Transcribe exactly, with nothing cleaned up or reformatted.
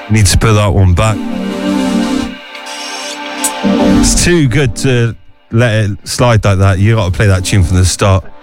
Need to put that one back. It's too good to let it slide like that. You got to play that tune from the start.